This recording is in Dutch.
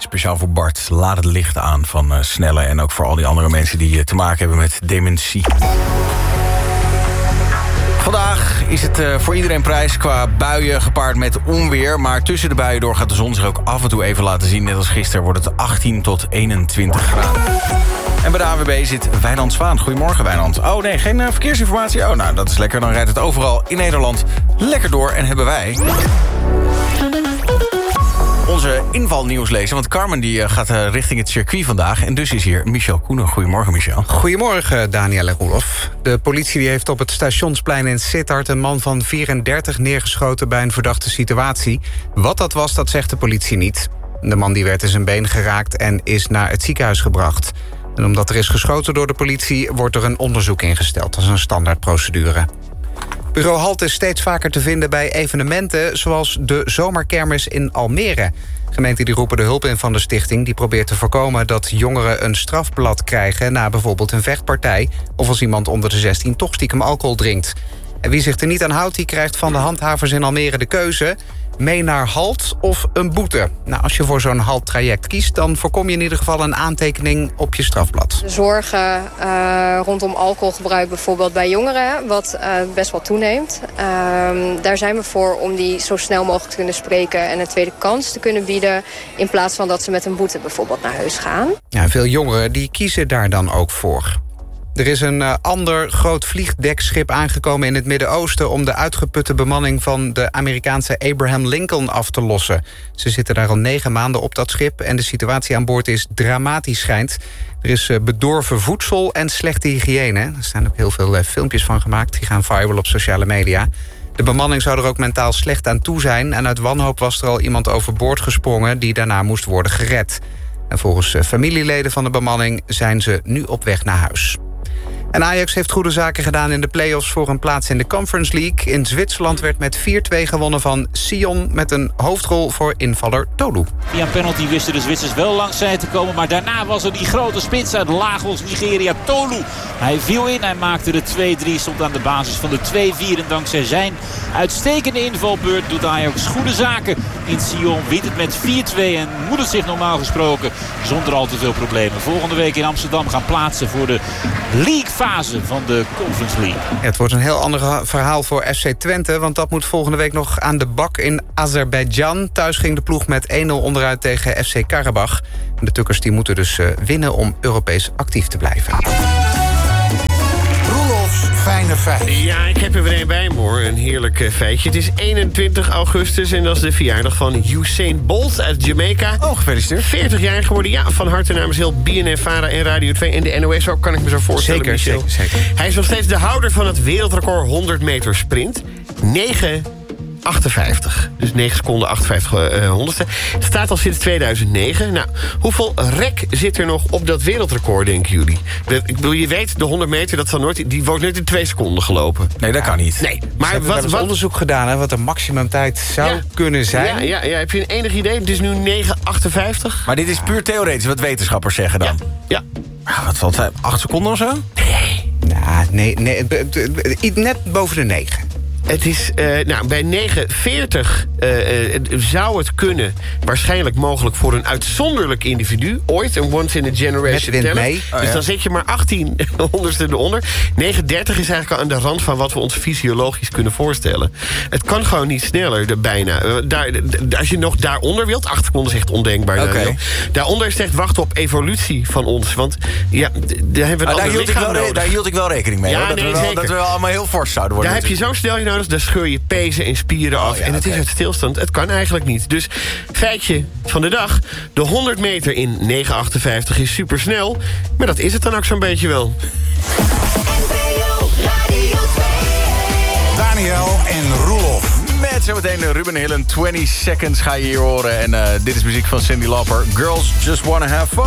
Speciaal voor Bart, laat het licht aan van Snelle. En ook voor al die andere mensen die te maken hebben met dementie. Vandaag is het voor iedereen prijs qua buien gepaard met onweer. Maar tussen de buien door gaat de zon zich ook af en toe even laten zien. Net als gisteren wordt het 18 tot 21 graden. En bij de ANWB zit Wijnand Zwaan. Goedemorgen, Wijnand. Oh nee, geen verkeersinformatie? Oh, nou, dat is lekker. Dan rijdt het overal in Nederland lekker door. En hebben wij onze invalnieuws lezen. Want Carmen die gaat richting het circuit vandaag. En dus is hier Michel Koenen. Goedemorgen, Michel. Goedemorgen, Daniel en Roelof. De politie die heeft op het Stationsplein in Sittard een man van 34 neergeschoten bij een verdachte situatie. Wat dat was, dat zegt de politie niet. De man die werd in zijn been geraakt en is naar het ziekenhuis gebracht. En omdat er is geschoten door de politie, wordt er een onderzoek ingesteld. Dat is een standaardprocedure. Bureau Halt is steeds vaker te vinden bij evenementen, zoals de zomerkermis in Almere. Gemeenten die roepen de hulp in van de stichting. Die probeert te voorkomen dat jongeren een strafblad krijgen na bijvoorbeeld een vechtpartij, of als iemand onder de 16 toch stiekem alcohol drinkt. En wie zich er niet aan houdt, die krijgt van de handhavers in Almere de keuze: mee naar Halt of een boete. Nou, als je voor zo'n Halt-traject kiest, dan voorkom je in ieder geval een aantekening op je strafblad. De zorgen rondom alcoholgebruik bijvoorbeeld bij jongeren, wat best wel toeneemt. Daar zijn we voor om die zo snel mogelijk te kunnen spreken en een tweede kans te kunnen bieden, in plaats van dat ze met een boete bijvoorbeeld naar huis gaan. Ja, veel jongeren die kiezen daar dan ook voor. Er is een ander groot vliegdekschip aangekomen in het Midden-Oosten om de uitgeputte bemanning van de Amerikaanse Abraham Lincoln af te lossen. Ze zitten daar al 9 maanden op dat schip en de situatie aan boord is dramatisch, schijnt. Er is bedorven voedsel en slechte hygiëne. Er staan ook heel veel filmpjes van gemaakt, die gaan viral op sociale media. De bemanning zou er ook mentaal slecht aan toe zijn en uit wanhoop was er al iemand overboord gesprongen die daarna moest worden gered. En volgens familieleden van de bemanning zijn ze nu op weg naar huis. En Ajax heeft goede zaken gedaan in de play-offs voor een plaats in de Conference League. In Zwitserland werd met 4-2 gewonnen van Sion met een hoofdrol voor invaller Tolu. Via een penalty wisten de Zwitsers wel langs zij te komen. Maar daarna was er die grote spits uit Lagos, Nigeria, Tolu. Hij viel in, hij maakte de 2-3, stond aan de basis van de 2-4. En dankzij zijn uitstekende invalbeurt doet Ajax goede zaken in Sion. Wint het met 4-2 en moet het zich normaal gesproken zonder al te veel problemen volgende week in Amsterdam gaan plaatsen voor de League fase van de Conference League. Ja, het wordt een heel ander verhaal voor FC Twente, want dat moet volgende week nog aan de bak in Azerbeidzjan. Thuis ging de ploeg met 1-0 onderuit tegen FC Karabach. De Tukkers die moeten dus winnen om Europees actief te blijven. Fijne feitje. Ja, ik heb er weer een bij me, hoor. Een heerlijk feitje. Het is 21 augustus en dat is de verjaardag van Usain Bolt uit Jamaica. Oh, gefeliciteerd. 40 jaar geworden. Ja, van harte namens heel BNN-Vara en Radio 2 en de NOS ook, kan ik me zo voorstellen. Zeker. Hij is nog steeds de houder van het wereldrecord 100 meter sprint. 9:58. Dus 9 seconden 58 honderdste. Staat al sinds 2009. Nou, hoeveel rek zit er nog op dat wereldrecord, denken jullie? Ik bedoel, je weet, de 100 meter, dat zal nooit, die wordt nooit in 2 seconden gelopen. Nee, dat kan niet. Nee, Maar wat onderzoek gedaan, hè, wat de maximumtijd zou kunnen zijn. Ja, heb je een enig idee? Het is nu 9:58. Maar dit is puur theoretisch, wat wetenschappers zeggen dan. Ja. Wat zal het zijn? 8 seconden of zo? Nee, net boven de 9. Het is, bij 9:40 zou het kunnen, waarschijnlijk mogelijk voor een uitzonderlijk individu, ooit, een once in a generation talent. Mee. Dus dan zit je maar 18 honderdste eronder. 9:30 is eigenlijk al aan de rand van wat we ons fysiologisch kunnen voorstellen. Het kan gewoon niet sneller, bijna. Als je nog daaronder wilt, 8 seconden is echt ondenkbaar. Okay. Daaronder is het echt wachten op evolutie van ons. Want ja, daar hebben we daar hield ik wel rekening mee. Ja, hoor. Dat we wel allemaal heel fors zouden worden. Daar heb je zo snel nodig, dan scheur je pezen en spieren af. En het is uit stilstand. Het kan eigenlijk niet. Dus feitje van de dag. De 100 meter in 9:58 is supersnel. Maar dat is het dan ook zo'n beetje wel. Daniel en Roelof. Met zometeen Ruben Hillen, 20 Seconds ga je hier horen. En dit is muziek van Cyndi Lauper. Girls Just Wanna Have Fun.